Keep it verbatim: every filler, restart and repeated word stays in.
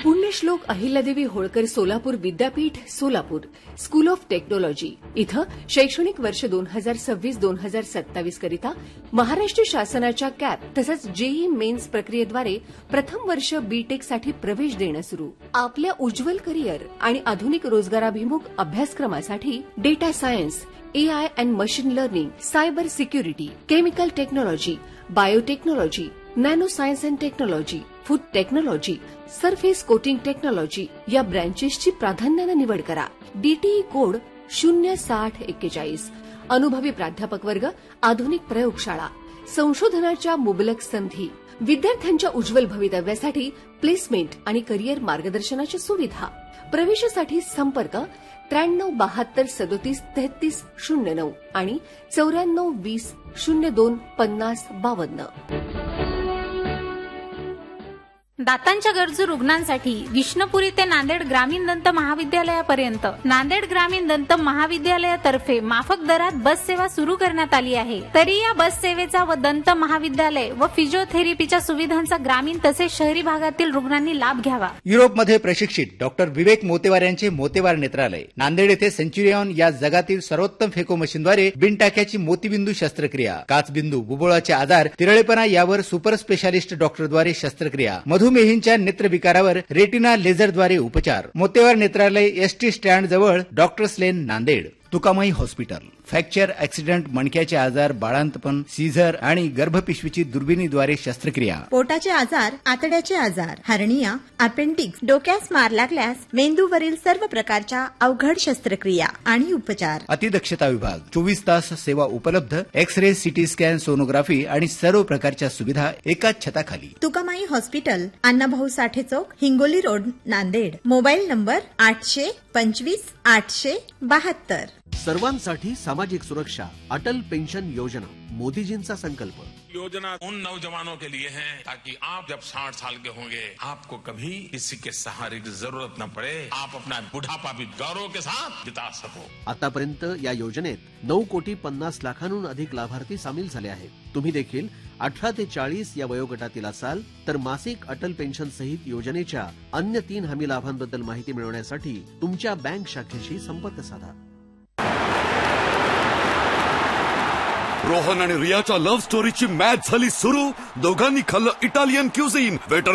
पुण्यश्लोक अहिल्यादेवी होळकर सोलापूर विद्यापीठ Solapur school of technology इथं शैक्षणिक वर्ष दोन हजार सव्वीस दोन हजार सत्तावीस करिता महाराष्ट्र शासनाच्या कॅप तसंच जेई मेन्स प्रक्रियेद्वारे प्रथम वर्ष बीटेकसाठी प्रवेश देणं सुरू. आपल्या उज्ज्वल करिअर आणि आधुनिक रोजगाराभिमुख अभ्यासक्रमासाठी data science, AI and machine learning, cyber security, chemical technology, biotechnology, nano science and technology, food technology, surface coating technology या ब्रँचेसची प्राधान्यानं निवड करा. डीटीई कोड शून्य साठ एक्केचाळीस. अनुभवी प्राध्यापक वर्ग, आधुनिक प्रयोगशाळा, संशोधनाच्या मुबलक संधी, विद्यार्थ्यांच्या उज्ज्वल भवितव्यासाठी प्लेसमेंट आणि करिअर मार्गदर्शनाच्या सुविधा. प्रवेशासाठी संपर्क त्र्याण्णव बहात्तर सदोतीस तेहतीस शून्य नऊ आणि चौऱ्याण्णव वीस शून्य दोन पन्नास बावन्न. दातांच्या गरजू रुग्णांसाठी विष्णुपुरी ते नांदेड ग्रामीण दंत महाविद्यालयापर्यंत नांदेड ग्रामीण दंत महाविद्यालयातर्फे माफक दरात बस सेवा सुरू करण्यात आली आहे. तरी या बस सेवेचा व दंत महाविद्यालय व फिजिओथेरपीच्या सुविधांचा ग्रामीण तसेच शहरी भागातील रुग्णांनी लाभ घ्यावा. युरोपमध्ये प्रशिक्षित डॉक्टर विवेक मोतेवार यांचे मोतेवार नेत्रालय नांदेड येथे सेंच्युरियन या जगातील सर्वोत्तम फेको मशीनद्वारे बिनटाक्याची मोतीबिंदू शस्त्रक्रिया, काचबिंदू, बुबुळाचे आजार, तिरळेपणा यावर सुपर स्पेशालिस्ट डॉक्टरद्वारे शस्त्रक्रिया, मधुमेहींच्या नेत्रविकारावर रेटिना लेझरद्वारे उपचार. मोतेवार नेत्रालय एसटी स्टँड जवळ डॉक्टर्स लेन Nanded. Tukamai hospital fracture, accident, मणक्याचे आजार, बाळांतपण, सीझर आणि गर्भपिशवीची दुर्बिणीद्वारे शस्त्रक्रिया. पोटाचे आजार, आतड्याचे आजार, हर्निया, अपेंडिक्स, डोक्यास मार लागल्यास मेंदूवरील सर्व प्रकारच्या अवघड शस्त्रक्रिया आणि उपचार. अतिदक्षता विभाग चोवीस तास सेवा उपलब्ध. X ray, CT scan, sonography आणि सर्व प्रकारच्या सुविधा एकाच छताखाली. तुकामाई हॉस्पिटल, अण्णाभाऊ साठे चौक, Hingoli road, Nanded. Mobile number आठशे पंचवीस आठशे बहात्तर. सर्वांसाठी सामाजिक सुरक्षा, अटल पेंशन योजना, मोदीजींचा संकल्प. योजना उन नौजवानों के लिए है ताकि आप जब साठ साल के होंगे आपको कभी किसी के सहारे की जरूरत न पड़े. आप अपना बुढ़ापा भी गौरव के साथ बिता सको. आतापर्यंत या योजनेत नऊ कोटी पन्नास लाखांहून अधिक लाभार्थी सामील झाले आहेत. तुम्ही देखील अठरा ते चाळीस या वयोगटातील असाल तर मासिक अटल पेन्शन सहित योजनेच्या अन्य तीन हमी लाभांबद्दल माहिती मिळवण्यासाठी तुमच्या बँक शाखेशी संपर्क साधा. रोहन आणि रियाच्या लव्ह स्टोरीची मॅच झाली सुरू. दोघांनी खाल्लं इटालियन क्युझिन. वेटर